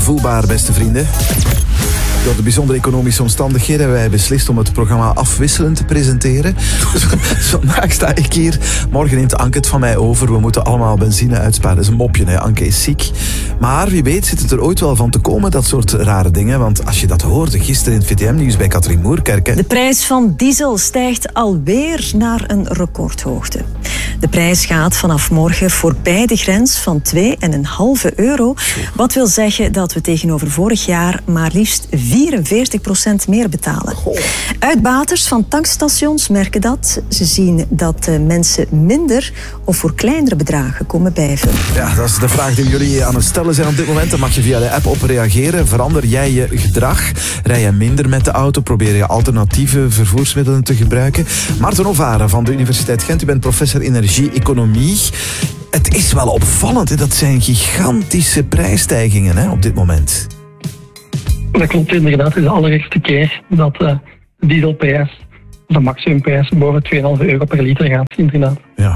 voelbaar, beste vrienden. Door de bijzondere economische omstandigheden hebben wij beslist om het programma afwisselend te presenteren. Vandaag sta ik hier, morgen neemt Anke het van mij over. We moeten allemaal benzine uitsparen. Dat is een mopje, hè? Anke is ziek. Maar wie weet zit het er ooit wel van te komen, dat soort rare dingen. Want als je dat hoorde gisteren in het VTM-nieuws bij Katrien Moerkerke. De prijs van diesel stijgt alweer naar een recordhoogte. De prijs gaat vanaf morgen voorbij de grens van €2,5. Wat wil zeggen dat we tegenover vorig jaar maar liefst 44% meer betalen. Uitbaters van tankstations merken dat. Ze zien dat mensen minder of voor kleinere bedragen komen bijvullen. Ja, dat is de vraag die jullie aan het stellen zijn op dit moment. Daar mag je via de app op reageren. Verander jij je gedrag? Rij je minder met de auto? Probeer je alternatieve vervoersmiddelen te gebruiken? Maarten Ovara van de Universiteit Gent. U bent professor energie-economie. Het is wel opvallend, hè? Dat zijn gigantische prijsstijgingen, hè, op dit moment. Dat klopt inderdaad. Het is de allereerste keer dat de dieselprijs, de maximumprijs, boven €2,5 per liter gaat, inderdaad. Ja,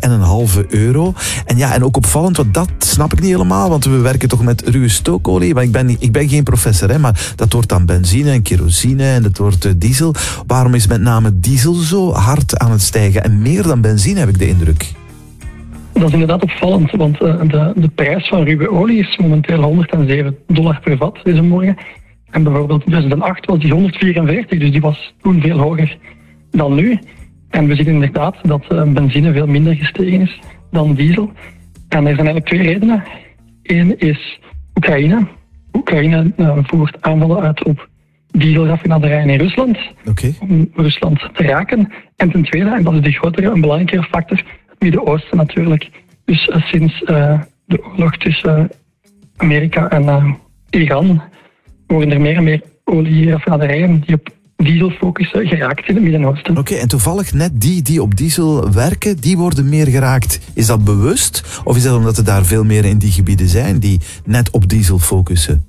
€2,5. En ook opvallend, want dat snap ik niet helemaal, want we werken toch met ruwe stookolie. Maar ik ben geen professor, hè, maar dat wordt dan benzine en kerosine en dat wordt diesel. Waarom is met name diesel zo hard aan het stijgen en meer dan benzine, heb ik de indruk? Dat is inderdaad opvallend, want de prijs van ruwe olie is momenteel $107 per vat deze morgen. En bijvoorbeeld in 2008 was die 144, dus die was toen veel hoger dan nu. En we zien inderdaad dat benzine veel minder gestegen is dan diesel. En er zijn eigenlijk twee redenen. Eén is Oekraïne. Oekraïne voert aanvallen uit op dieselraffinaderijen in Rusland, om Rusland te raken. En ten tweede, en dat is de grotere en belangrijkere factor, het Midden-Oosten natuurlijk. Dus sinds de oorlog tussen Amerika en Iran worden er meer en meer olieraffinaderijen die op diesel focussen geraakt in het Midden-Oosten. Oké, en toevallig net die op diesel werken, die worden meer geraakt. Is dat bewust? Of is dat omdat er daar veel meer in die gebieden zijn die net op diesel focussen?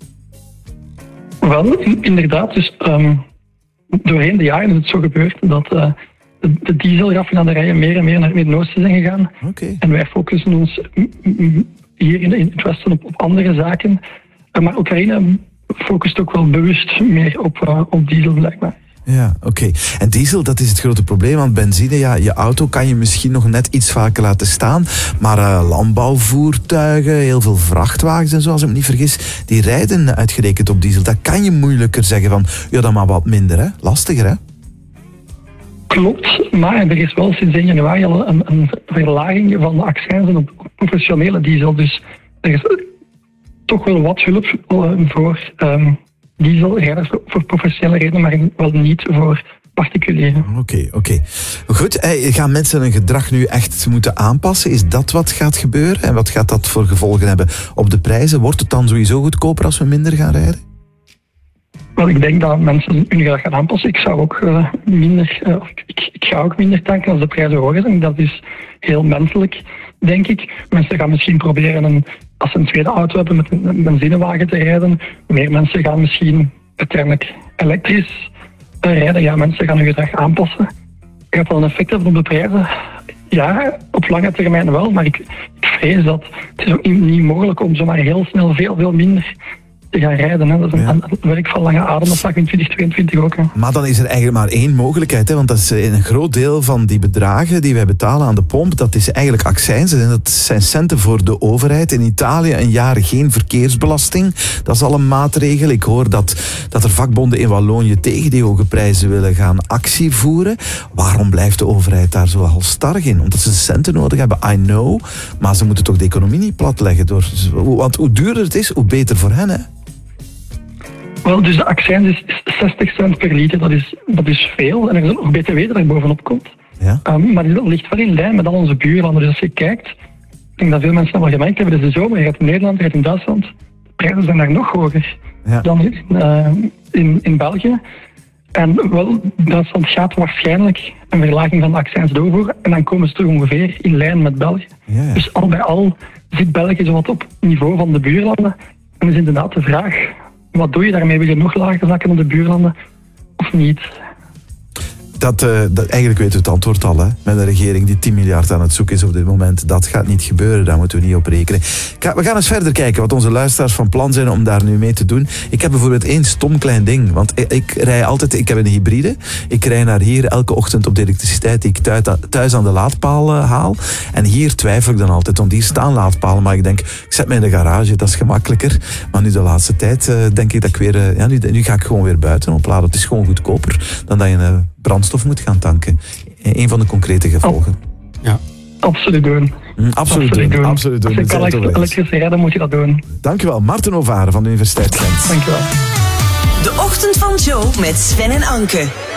Wel, inderdaad. Dus doorheen de jaren is het zo gebeurd dat de dieselraffinaderijen meer en meer naar het Midden-Oosten zijn gegaan. En wij focussen ons hier in het Westen op andere zaken. Maar Oekraïne focust ook wel bewust meer op diesel, blijkbaar. Ja, oké. En diesel, dat is het grote probleem. Want benzine, ja, je auto kan je misschien nog net iets vaker laten staan. Maar landbouwvoertuigen, heel veel vrachtwagens en zo, als ik me niet vergis, die rijden uitgerekend op diesel. Dat kan je moeilijker zeggen van, ja, dan maar wat minder, hè? Lastiger, hè? Klopt, maar er is wel sinds 1 januari al een verlaging van de accijnzen op professionele diesel. Dus er is toch wel wat hulp voor dieselrijders, voor professionele redenen, maar wel niet voor particulieren. Oké. Goed, gaan mensen hun gedrag nu echt moeten aanpassen? Is dat wat gaat gebeuren? En wat gaat dat voor gevolgen hebben op de prijzen? Wordt het dan sowieso goedkoper als we minder gaan rijden? Wel, ik denk dat mensen hun gedrag gaan aanpassen. Ik zou ook ik ga ook minder tanken als de prijzen hoger zijn. Dat is heel menselijk, denk ik. Mensen gaan misschien proberen, als ze een tweede auto hebben, met een benzinewagen te rijden. Meer mensen gaan misschien uiteindelijk elektrisch rijden. Ja, mensen gaan hun gedrag aanpassen. Gaat dat een effect hebben op de prijzen? Ja, op lange termijn wel, maar ik vrees dat het is ook niet mogelijk om zomaar heel snel veel minder te gaan rijden. Hè. Dat is een werk van lange adem, dat zag ik in 2022 ook. Hè. Maar dan is er eigenlijk maar één mogelijkheid, hè, want dat is een groot deel van die bedragen die wij betalen aan de pomp, dat is eigenlijk accijnzen en dat zijn centen voor de overheid. In Italië een jaar geen verkeersbelasting, dat is al een maatregel. Ik hoor dat er vakbonden in Wallonië tegen die hoge prijzen willen gaan actie voeren. Waarom blijft de overheid daar zo halstarrig in? Omdat ze centen nodig hebben, I know, maar ze moeten toch de economie niet platleggen. Want hoe duurder het is, hoe beter voor hen, hè? Wel, dus de accijns is 60 cent per liter, dat is veel. En er is nog BTW dat er bovenop komt. Ja? Maar dat ligt wel in lijn met al onze buurlanden. Dus als je kijkt, ik denk dat veel mensen dat wel gemerkt hebben, dus de zomer, je gaat in Nederland, je gaat in Duitsland, de prijzen zijn daar nog hoger dan in België. En wel, Duitsland gaat waarschijnlijk een verlaging van de accijns doorvoeren en dan komen ze terug ongeveer in lijn met België. Ja. Dus al bij al zit België zo wat op niveau van de buurlanden. En is inderdaad de vraag, wat doe je daarmee? Wil je nog lager zakken dan de buurlanden of niet? Eigenlijk weten we het antwoord al. Hè? Met een regering die 10 miljard aan het zoeken is op dit moment. Dat gaat niet gebeuren, daar moeten we niet op rekenen. We gaan eens verder kijken wat onze luisteraars van plan zijn om daar nu mee te doen. Ik heb bijvoorbeeld één stom klein ding. Want ik heb een hybride. Ik rij naar hier elke ochtend op de elektriciteit die ik thuis aan de laadpaal haal. En hier twijfel ik dan altijd, want hier staan laadpalen. Maar ik denk, ik zet mij in de garage, dat is gemakkelijker. Maar nu de laatste tijd denk ik dat ik weer... nu ga ik gewoon weer buiten opladen. Het is gewoon goedkoper dan dat je brandstof moet gaan tanken. Een van de concrete gevolgen. Ja. Absoluut doen. Absoluut doen. Als je kan elektrisch rijden, moet je dat doen. Dankjewel, Marten Ovaren van de Universiteit Gent. Dankjewel. De Ochtend van Joe met Sven en Anke.